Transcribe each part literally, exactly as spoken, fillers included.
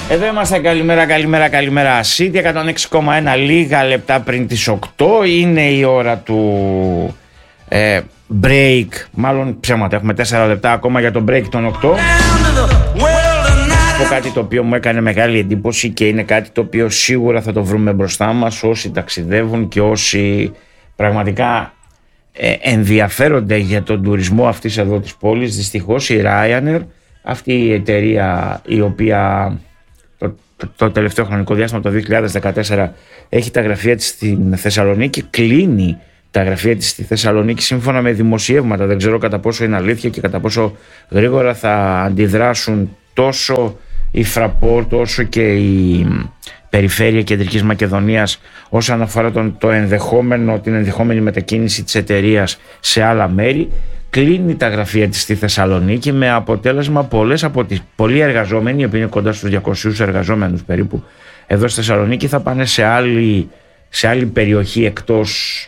Εδώ είμαστε, καλημέρα, καλημέρα, καλημέρα. City εκατόν έξι κόμμα ένα, λίγα λεπτά πριν τις οκτώ. Είναι η ώρα του ε, break. Μάλλον ψέματα, έχουμε τέσσερα λεπτά ακόμα για το break των οκτώ. Από κάτι το οποίο μου έκανε μεγάλη εντύπωση και είναι κάτι το οποίο σίγουρα θα το βρούμε μπροστά μας όσοι ταξιδεύουν και όσοι πραγματικά ε, ενδιαφέρονται για τον τουρισμό αυτής εδώ της πόλης. Δυστυχώς η Ryanair, αυτή η εταιρεία η οποία το, το, το τελευταίο χρονικό διάστημα, το δύο χιλιάδες δεκατέσσερα, έχει τα γραφεία της στην Θεσσαλονίκη, κλείνει τα γραφεία της στη Θεσσαλονίκη σύμφωνα με δημοσιεύματα. Δεν ξέρω κατά πόσο είναι αλήθεια και κατά πόσο γρήγορα θα αντιδράσουν τόσο η Fraport όσο και η περιφέρεια Κεντρικής Μακεδονίας όσον αφορά τον, το ενδεχόμενο, την ενδεχόμενη μετακίνηση της εταιρείας σε άλλα μέρη. Κλείνει τα γραφεία της στη Θεσσαλονίκη με αποτέλεσμα πολλές από τις πολλοί εργαζόμενοι, οι οποίοι είναι κοντά στους διακόσιους εργαζόμενους περίπου εδώ στη Θεσσαλονίκη, θα πάνε σε άλλη, σε άλλη περιοχή εκτός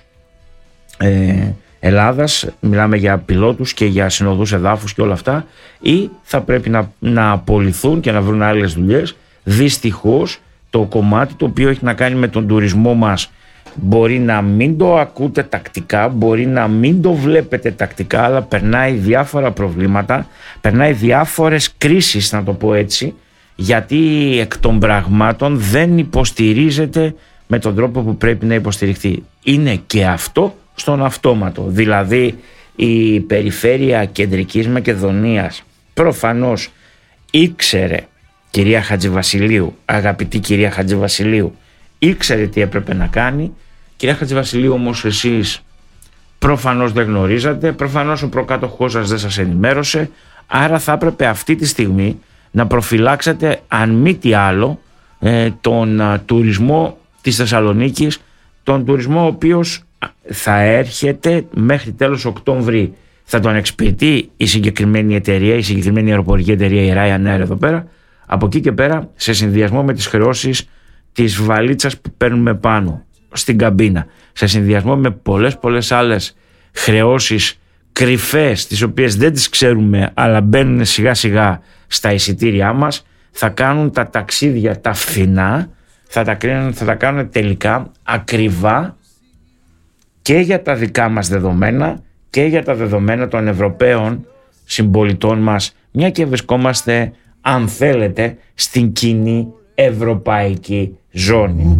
ε, Ελλάδας. Μιλάμε για πιλότους και για συνοδούς εδάφους και όλα αυτά, ή θα πρέπει να, να απολυθούν και να βρουν άλλες δουλειές. Δυστυχώς το κομμάτι το οποίο έχει να κάνει με τον τουρισμό μας μπορεί να μην το ακούτε τακτικά, μπορεί να μην το βλέπετε τακτικά, αλλά περνάει διάφορα προβλήματα, περνάει διάφορες κρίσεις, να το πω έτσι, γιατί εκ των πραγμάτων δεν υποστηρίζεται με τον τρόπο που πρέπει να υποστηριχθεί. Είναι και αυτό στον αυτόματο, δηλαδή η περιφέρεια Κεντρικής Μακεδονίας προφανώς ήξερε, κυρία Χατζηβασιλείου, αγαπητή κυρία Χατζηβασιλείου, ήξερε τι έπρεπε να κάνει. Κυρία Χατζηβασιλείου, όμως εσείς προφανώς δεν γνωρίζατε, προφανώς ο προκάτοχός σας δεν σας ενημέρωσε, άρα θα έπρεπε αυτή τη στιγμή να προφυλάξετε αν μη τι άλλο ε, τον α, τουρισμό της Θεσσαλονίκης, τον τουρισμό ο οποίος θα έρχεται μέχρι τέλος Οκτώβρη. Θα τον εξυπηρετεί η συγκεκριμένη εταιρεία, η συγκεκριμένη αεροπορική εταιρεία, η Ryanair εδώ πέρα. Από εκεί και πέρα, σε συνδυασμό με τις χρεώσεις της βαλίτσας που παίρνουμε πάνω στην καμπίνα, σε συνδυασμό με πολλές πολλές άλλες χρεώσεις κρυφές, τις οποίες δεν τις ξέρουμε αλλά μπαίνουν σιγά σιγά στα εισιτήριά μας, θα κάνουν τα ταξίδια τα φθηνά, θα τα, κρίνουν, θα τα κάνουν τελικά ακριβά και για τα δικά μας δεδομένα και για τα δεδομένα των Ευρωπαίων συμπολιτών μας, μια και βρισκόμαστε, αν θέλετε, στην κοινή ευρωπαϊκή ζώνη.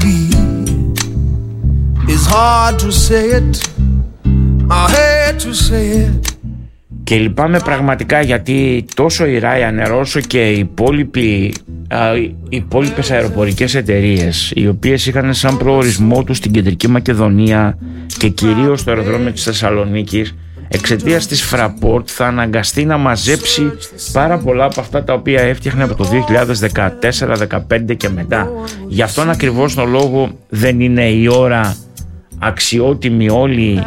Και λυπάμαι πραγματικά, γιατί τόσο η Ryanair όσο και οι υπόλοιποι, α, οι υπόλοιπες αεροπορικές εταιρείες, οι οποίες είχαν σαν προορισμό τους την Κεντρική Μακεδονία και κυρίως το αεροδρόμιο της Θεσσαλονίκης, εξαιτίας της Fraport θα αναγκαστεί να μαζέψει πάρα πολλά από αυτά τα οποία έφτιαχνε από το δύο χιλιάδες δεκατέσσερα δεκαπέντε και μετά. Γι' αυτόν ακριβώς τον λόγο δεν είναι η ώρα, αξιότιμοι όλοι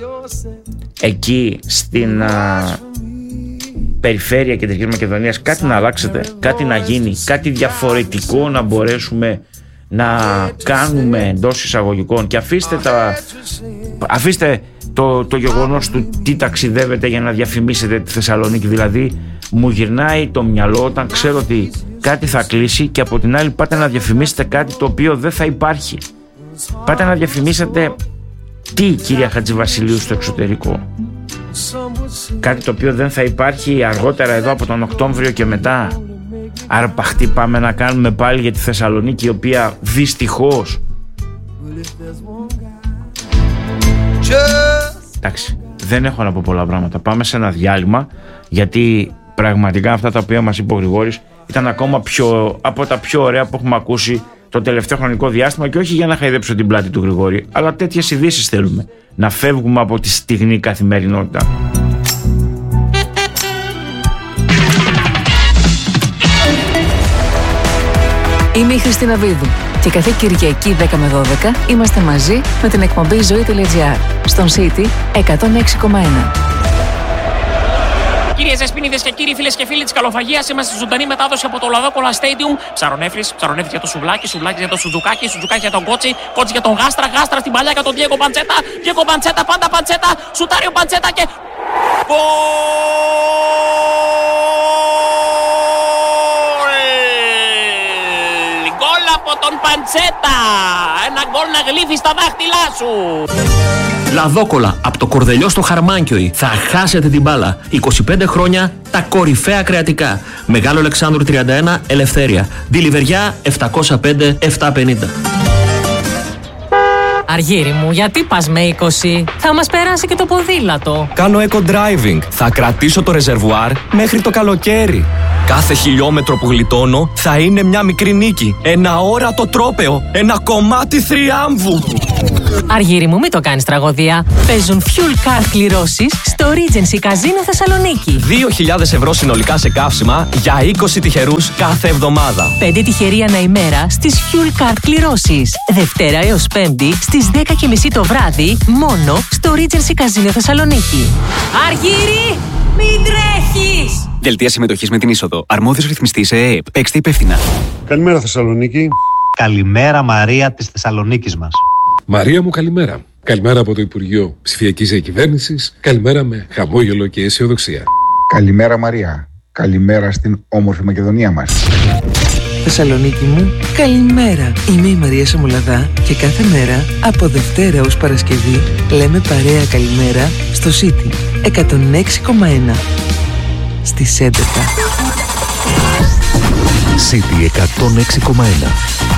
εκεί στην α, περιφέρεια Κεντρικής Μακεδονίας, κάτι να αλλάξετε, κάτι να γίνει, κάτι διαφορετικό να μπορέσουμε να κάνουμε εντός εισαγωγικών, και αφήστε τα αφήστε το, το γεγονός του τι ταξιδεύετε για να διαφημίσετε τη Θεσσαλονίκη. Δηλαδή μου γυρνάει το μυαλό όταν ξέρω ότι κάτι θα κλείσει και από την άλλη πάτε να διαφημίσετε κάτι το οποίο δεν θα υπάρχει. Πάτε να διαφημίσετε τι, κυρία Χατζηβασιλείου, στο εξωτερικό? Κάτι το οποίο δεν θα υπάρχει αργότερα εδώ από τον Οκτώβριο και μετά. Άρα παχτή πάμε να κάνουμε πάλι για τη Θεσσαλονίκη, η οποία δυστυχώς, εντάξει, δεν έχω να πω πολλά πράγματα. Πάμε σε ένα διάλειμμα, γιατί πραγματικά αυτά τα οποία μας είπε ο Γρηγόρης ήταν ακόμα πιο, από τα πιο ωραία που έχουμε ακούσει το τελευταίο χρονικό διάστημα, και όχι για να χαϊδέψω την πλάτη του Γρηγόρη, αλλά τέτοιες ειδήσεις θέλουμε. Να φεύγουμε από τη στιγνή καθημερινότητα. Είμαι η Χριστίνα Βίδου και κάθε Κυριακή δέκα με δώδεκα είμαστε μαζί με την εκπομπή ζωή.gr στον City εκατόν έξι κόμμα ένα. Κυρίες Δεσποινίδες και κύριοι, φίλες και φίλοι της καλοφαγίας, είμαστε στη ζωντανή μετάδοση από το Λαδόκολα Stadium. Ψαρονέφρις, ψαρονέφρις για το σουβλάκι, σουβλάκι για το σουτζουκάκι, σουτζουκάκι για τον κότσι, κότσι για τον γάστρα, γάστρα στην παλιά για τον Διέγκο Παντσέτα, Διέγκο Παντσέτα, πάντα Παντσέτα, σουτάριο Παντσέτα και... Γκολ! τον Παντσέτα. Ένα γκολ να γλύφει στα δάχτυλά σου. Λαδόκολα από το Κορδελιό στο Χαρμάνκιοι. Θα χάσετε την μπάλα. είκοσι πέντε χρόνια τα κορυφαία κρεατικά. Μεγάλο Αλεξάνδρου τριάντα ένα, Ελευθέρια. Ντιλιβεριά επτακόσια πέντε επτακόσια πενήντα. Αργύρι μου, γιατί πας με είκοσι? Θα μας περάσει και το ποδήλατο. Κάνω eco-driving. Θα κρατήσω το ρεζερβουάρ μέχρι το καλοκαίρι. Κάθε χιλιόμετρο που γλιτώνω θα είναι μια μικρή νίκη. Ένα όρατο τρόπαιο. Ένα κομμάτι θριάμβου. Αργύρι μου, μην το κάνεις τραγωδία. Παίζουν fuel card κληρώσεις στο Regency Casino Θεσσαλονίκη. δύο χιλιάδες ευρώ συνολικά σε καύσιμα για είκοσι τυχερούς κάθε εβδομάδα. πέντε τυχεροί ανά ημέρα στις fuel card κληρώσεις. Δευτέρα έως Πέμπτη στις δέκα και μισή το βράδυ μόνο στο Regency Casino Θεσσαλονίκη. Αργύρι, μην τρέχεις! Δελτία συμμετοχής με την είσοδο. Αρμόδιος ρυθμιστής ΕΕΠ. Παίξτε υπεύθυνα. Καλημέρα Θεσσαλονίκη. Καλημέρα Μαρία της Θεσσαλονίκης μας. Μαρία μου, καλημέρα. Καλημέρα από το Υπουργείο Ψηφιακής Διακυβέρνησης. Καλημέρα με χαμόγελο και αισιοδοξία. Καλημέρα Μαρία. Καλημέρα στην όμορφη Μακεδονία μας. Θεσσαλονίκη μου, καλημέρα. Είμαι η Μαρία Σαμολαδά και κάθε μέρα από Δευτέρα ως Παρασκευή λέμε παρέα καλημέρα στο City εκατόν έξι κόμμα ένα στις έντεκα. City εκατόν έξι κόμμα ένα.